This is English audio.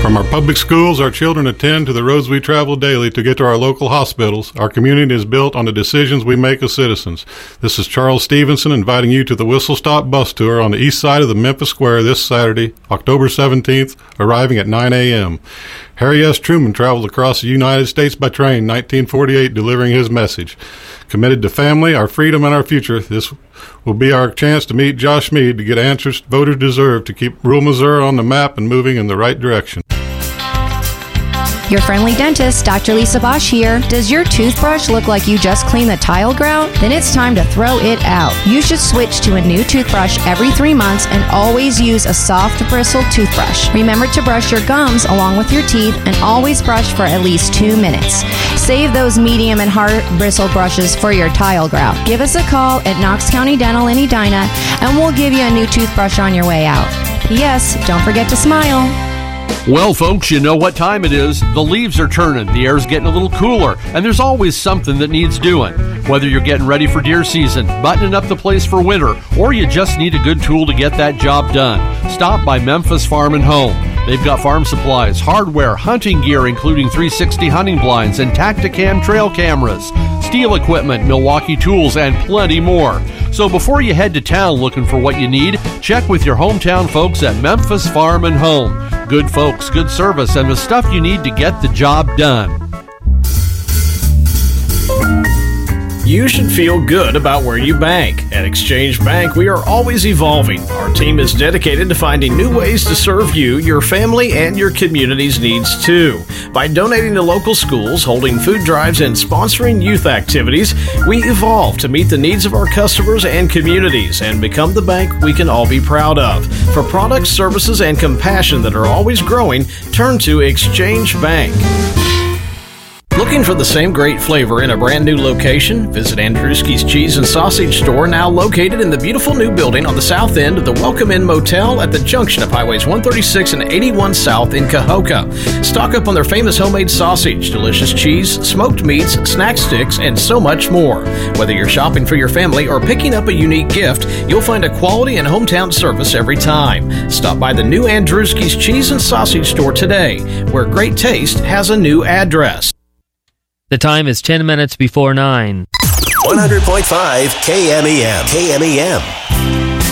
From our public schools, our children attend to the roads we travel daily to get to our local hospitals. Our community is built on the decisions we make as citizens. This is Charles Stevenson inviting you to the Whistle Stop Bus Tour on the east side of the Memphis Square this Saturday, October 17th, arriving at 9 a.m. Harry S. Truman traveled across the United States by train in 1948, delivering his message. Committed to family, our freedom, and our future, this will be our chance to meet Josh Meade to get answers voters deserve to keep rural Missouri on the map and moving in the right direction. Your friendly dentist, Dr. Lisa Bosch here. Does your toothbrush look like you just cleaned the tile grout? Then it's time to throw it out. You should switch to a new toothbrush every 3 months and always use a soft bristled toothbrush. Remember to brush your gums along with your teeth and always brush for at least 2 minutes. Save those medium and hard bristled brushes for your tile grout. Give us a call at Knox County Dental in Edina and we'll give you a new toothbrush on your way out. P.S. Don't forget to smile. Well, folks, you know what time it is. The leaves are turning, the air's getting a little cooler, and there's always something that needs doing. Whether you're getting ready for deer season, buttoning up the place for winter, or you just need a good tool to get that job done, stop by Memphis Farm and Home. They've got farm supplies, hardware, hunting gear, including 360 hunting blinds and Tactacam trail cameras, steel equipment, Milwaukee tools, and plenty more. So before you head to town looking for what you need, check with your hometown folks at Memphis Farm and Home. Good folks, good service, and the stuff you need to get the job done. You should feel good about where you bank. At Exchange Bank, we are always evolving. Our team is dedicated to finding new ways to serve you, your family, and your community's needs too. By donating to local schools, holding food drives, and sponsoring youth activities, we evolve to meet the needs of our customers and communities and become the bank we can all be proud of. For products, services, and compassion that are always growing, turn to Exchange Bank. Looking for the same great flavor in a brand new location? Visit Andruski's Cheese and Sausage Store, now located in the beautiful new building on the south end of the Welcome Inn Motel at the junction of Highways 136 and 81 South in Cahokia. Stock up on their famous homemade sausage, delicious cheese, smoked meats, snack sticks, and so much more. Whether you're shopping for your family or picking up a unique gift, you'll find a quality and hometown service every time. Stop by the new Andruski's Cheese and Sausage Store today, where great taste has a new address. The time is 10 minutes before 9. 100.5 KMEM. KMEM.